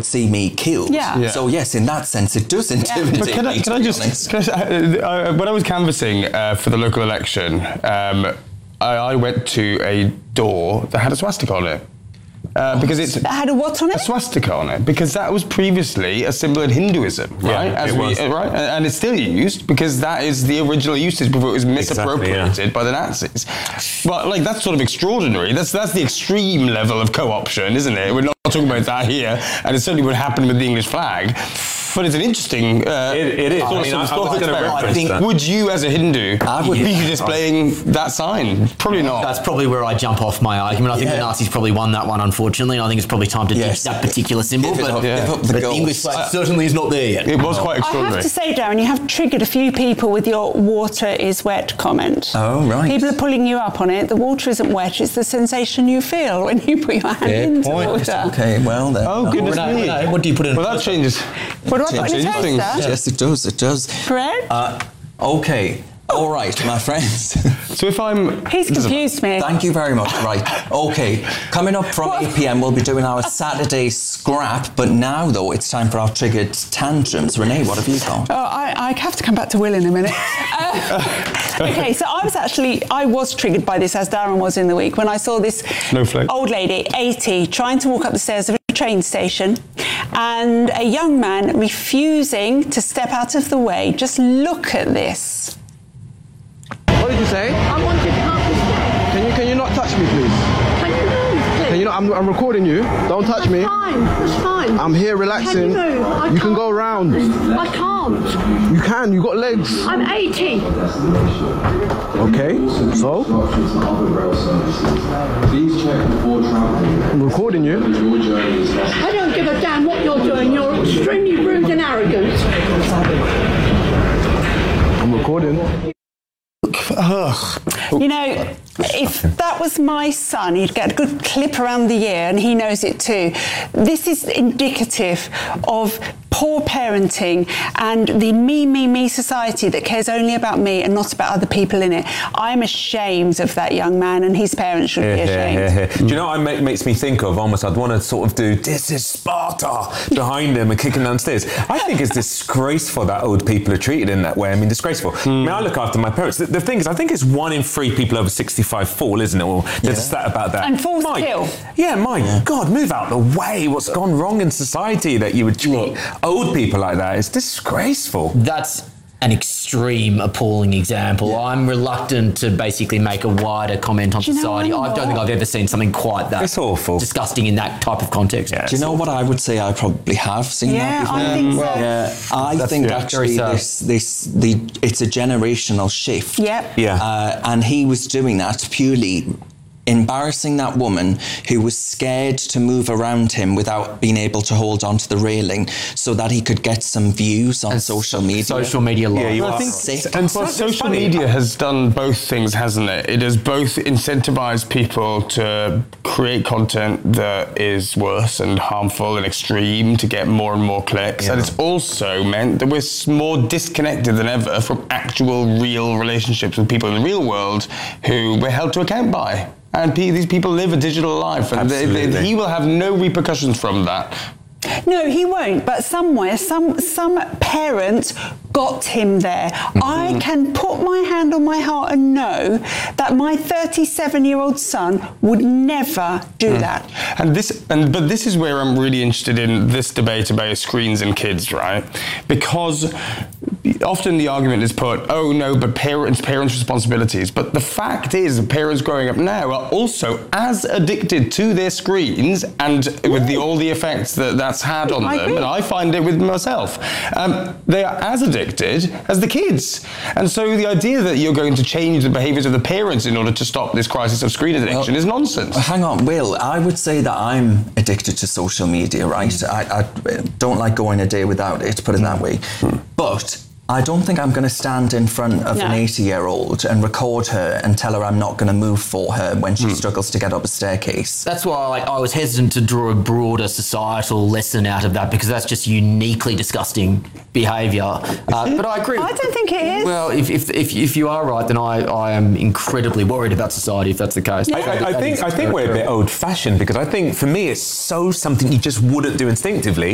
would see me killed. Yeah. So yes, in that sense, it does intimidate But me. When I was canvassing for the local election, I went to a door that had a swastika on it. Because it had a what on it? A swastika on it, because that was previously a symbol in Hinduism, right? Right, and it's still used because that is the original usage before it was misappropriated by the Nazis. But like that's sort of extraordinary. That's the extreme level of co-option, isn't it? We're not talking about that here, and it certainly would happen with the English flag. But it's an interesting. It is. I think. Would you, as a Hindu, be displaying that sign? Probably not. That's probably where I jump off my argument. I think the Nazis probably won that one, unfortunately, and I think it's probably time to ditch that particular symbol. But the English flag certainly is not there yet. It was quite extraordinary. I have to say, Darren, you have triggered a few people with your "water is wet" comment. Oh, right. People are pulling you up on it. The water isn't wet; it's the sensation you feel when you put your hand into water. Okay, well then. Oh goodness me! What do you put in? Well, that changes. What do I put in a toaster? Yes, it does. It does. Bread? Okay. All right, my friends. So if I'm... He's confused me. Thank you very much. Right. Okay. Coming up from 8 p.m, we'll be doing our Saturday scrap. But now, though, it's time for our triggered tantrums. Renee, what have you got? Oh, I have to come back to Will in a minute. Okay, so I was triggered by this, as Darren was in the week, when I saw this old lady, 80, trying to walk up the stairs of a train station, and a young man refusing to step out of the way. Just look at this. What did you say? I wanted half the stairs. Can you not touch me, please? Can you move, please? Can you not? I'm recording you. Don't touch me. It's fine. I'm here relaxing. Can you move? You can go around. I can't. You can. You got legs. I'm 80. Okay. So? I'm recording you. I don't give a damn what you're doing. You're extremely rude and arrogant. I'm recording. You know, if that was my son, he'd get a good clip around the ear, and he knows it too. This is indicative of poor parenting and the me society that cares only about me and not about other people in it. I'm ashamed of that young man, and his parents should be ashamed. Do you know what it makes me think of? Almost I'd want to sort of do, "This is Sparta," behind him and kick him downstairs. I think it's disgraceful that old people are treated in that way. I mean, disgraceful. I mean, I look after my parents. The thing is, I think it's 1 in 3 people over 65 fall, isn't it? Or there's a stat about that. And falls kill. Yeah, my God, move out the way. What's gone wrong in society that you would treat old people like that? It's disgraceful. That's an extreme, appalling example. I'm reluctant to basically make a wider comment on society. I don't think I've ever seen something quite that It's awful. disgusting in that type of context. Do you know what I would say? I probably have seen that before. I think so. Yeah, I think actually it's a generational shift. Yep. And he was doing that purely embarrassing that woman who was scared to move around him without being able to hold on to the railing so that he could get some views on social media. Social media live. Yeah, I think social media has done both things, hasn't it? It has both incentivized people to create content that is worse and harmful and extreme to get more and more clicks. And it's also meant that we're more disconnected than ever from actual real relationships with people in the real world who we're held to account by. And these people live a digital life, and he will have no repercussions from that. No, he won't. But somewhere, some parent got him there. I can put my hand on my heart and know that my 37-year-old son would never do that. But this is where I'm really interested in this debate about screens and kids, right? Because often the argument is put, oh no, but parents' responsibilities. But the fact is, parents growing up now are also as addicted to their screens and with all the effects that's had on them. And I find it with myself. They are as addicted as the kids. And so the idea that you're going to change the behaviours of the parents in order to stop this crisis of screen addiction is nonsense. Hang on, Will. I would say that I'm addicted to social media, right? I don't like going a day without it, put it that way. But I don't think I'm going to stand in front of an 80-year-old and record her and tell her I'm not going to move for her when she struggles to get up a staircase. That's why I was hesitant to draw a broader societal lesson out of that, because that's just uniquely disgusting behaviour. But I agree. I don't think it is. Well, if you are right, then I am incredibly worried about society if that's the case. Yeah. I think we're a bit old-fashioned, because I think for me it's so something you just wouldn't do instinctively.